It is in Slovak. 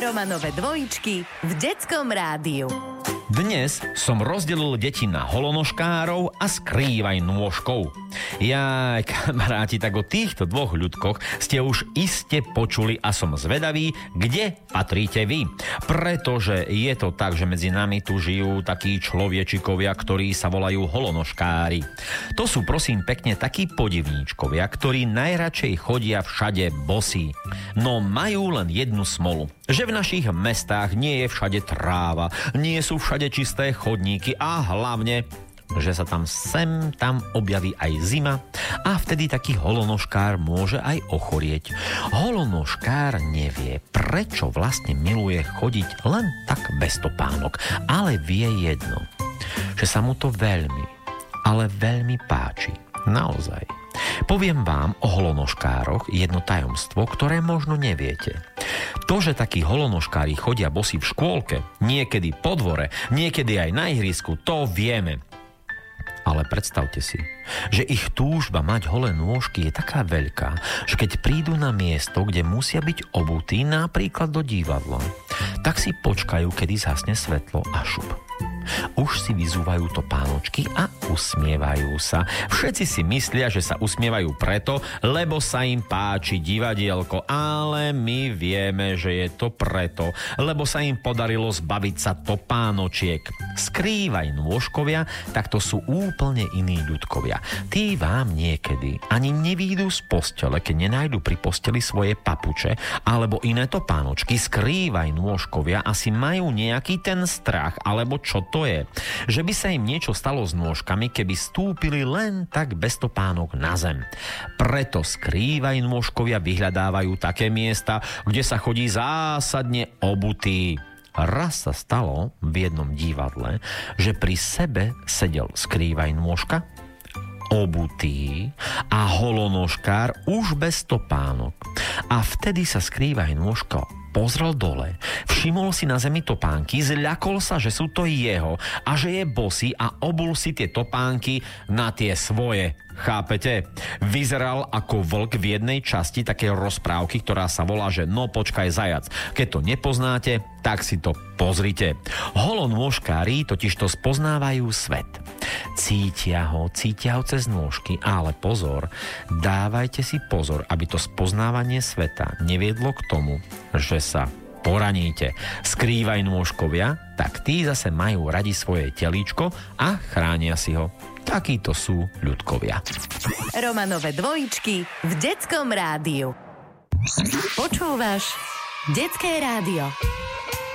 Romanové dvojičky v Detskom rádiu. Dnes som rozdelil deti na holonožkárov a skrývaj nôžkov. Jaj, kamaráti, tak o týchto dvoch ľudkoch ste už iste počuli a som zvedavý, kde patríte vy. Pretože je to tak, že medzi nami tu žijú takí človečikovia, ktorí sa volajú holonožkári. To sú prosím pekne takí podivníčkovia, ktorí najradšej chodia všade bosí. No majú len jednu smolu, že v našich mestách nie je všade tráva, nie sú všade čisté chodníky a hlavne, že sa tam sem tam objaví aj zima a vtedy taký holonožkár môže aj ochorieť. Holonožkár nevie, prečo vlastne miluje chodiť len tak bez topánok, ale vie jedno, že sa mu to veľmi, ale veľmi páči. Naozaj. Poviem vám o holonožkároch jedno tajomstvo, ktoré možno neviete. To, že takí holonožkári chodia bosí v škôlke, niekedy po dvore, niekedy aj na ihrisku, to vieme. Ale predstavte si, že ich túžba mať holé nôžky je taká veľká, že keď prídu na miesto, kde musia byť obutí, napríklad do divadla, tak si počkajú, kedy zhasne svetlo a šup. Už si vyzúvajú topánočky a usmievajú sa. Všetci si myslia, že sa usmievajú preto, lebo sa im páči divadielko, ale my vieme, že je to preto, lebo sa im podarilo zbaviť sa topánočiek. Skrývaj nôžkovia, tak to sú úplne iní ľudkovia. Tí vám niekedy ani nevídu z postele, keď nenájdu pri posteli svoje papuče alebo iné topánočky. Skrývaj nôžkovia asi majú nejaký ten strach, alebo čo to je, že by sa im niečo stalo s nôžkami, keby stúpili len tak bez topánok na zem. Preto skrývaj nôžkovia vyhľadávajú také miesta, kde sa chodí zásadne obutý. Raz sa stalo v jednom divadle, že pri sebe sedel skrývaj nôžka, obutý a holonožkár už bez topánok. A vtedy sa skrývaj nôžka pozrel dole, všimol si na zemi topánky, zľakol sa, že sú to jeho a že je bosý a obul si tie topánky na tie svoje. Chápete? Vyzeral ako vlk v jednej časti takej rozprávky, ktorá sa volá, že no počkaj zajac. Keď to nepoznáte, tak si to pozrite. Holonôžkári totiž to spoznávajú svet. Cítia ho cez nôžky, ale pozor, dávajte si pozor, aby to spoznávanie sveta neviedlo k tomu, že sa poraníte. Skrývaj nôžkovia, tak tí zase majú radi svoje telíčko a chránia si ho. Takíto sú ľudkovia. Romanové dvojičky v Detskom rádiu. Počúvaš Detské rádio.